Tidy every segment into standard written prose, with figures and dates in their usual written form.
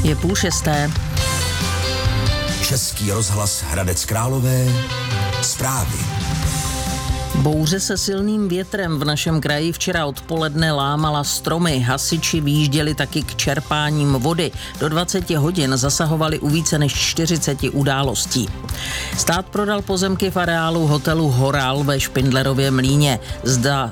Je 5:30. Český rozhlas Hradec Králové. Zprávy. Bouře se silným větrem v našem kraji včera odpoledne lámala stromy. Hasiči výjížděli taky k čerpáním vody. Do 20 hodin zasahovali u více než 40 událostí. Stát prodal pozemky v areálu hotelu Horal ve Špindlerově Mlýně. Zda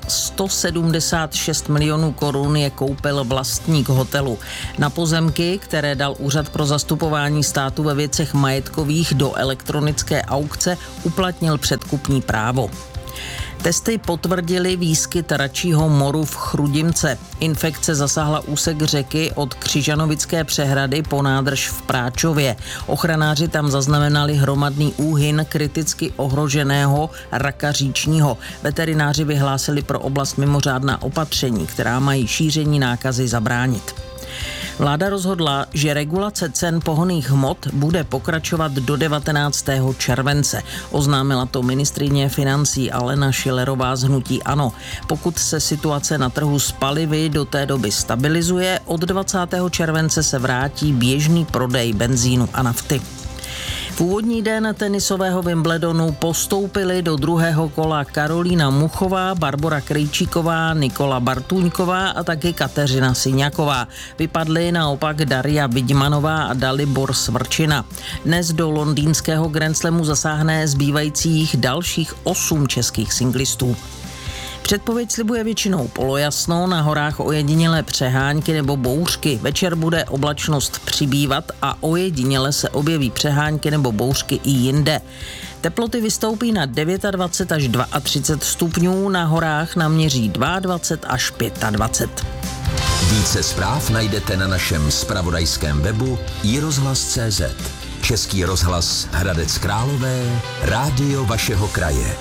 176 milionů korun je koupil vlastník hotelu. Na pozemky, které dal Úřad pro zastupování státu ve věcech majetkových do elektronické aukce, uplatnil předkupní právo. Testy potvrdily výskyt račího moru v Chrudimce. Infekce zasáhla úsek řeky od Křižanovické přehrady po nádrž v Práčově. Ochranáři tam zaznamenali hromadný úhyn kriticky ohroženého raka říčního. Veterináři vyhlásili pro oblast mimořádná opatření, která mají šíření nákazy zabránit. Vláda rozhodla, že regulace cen pohonných hmot bude pokračovat do 19. července. Oznámila to ministryně financí Alena Schillerová z hnutí ANO. Pokud se situace na trhu s palivy do té doby stabilizuje, od 20. července se vrátí běžný prodej benzínu a nafty. V úvodní den tenisového Wimbledonu postoupili do druhého kola Karolína Muchová, Barbora Krejčíková, Nikola Bartůňková a taky Kateřina Syňaková. Vypadly naopak Daria Vidmanová a Dalibor Svrčina. Dnes do londýnského Grand Slamu zasáhne zbývajících dalších 8 českých singlistů. Předpověď slibuje většinou polojasno, na horách ojedinělé přehánky nebo bouřky. Večer bude oblačnost přibývat a ojediněle se objeví přehánky nebo bouřky i jinde. Teploty vystoupí na 29 až 32 stupňů, na horách naměří 22 až 25. Více zpráv najdete na našem zpravodajském webu iRozhlas.cz. Český rozhlas Hradec Králové, rádio vašeho kraje.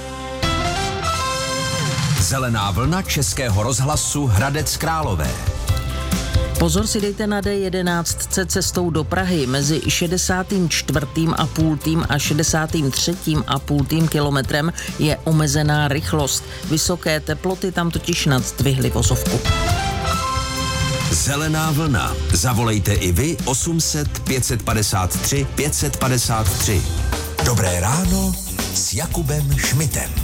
Zelená vlna Českého rozhlasu Hradec Králové. Pozor si dejte na D11 cestou do Prahy mezi 64,5 a 63,5 kilometrem je omezená rychlost. Vysoké teploty tam totiž nadzdvihly vozovku. Zelená vlna. Zavolejte i vy 800 553 553. Dobré ráno s Jakubem Šmitem.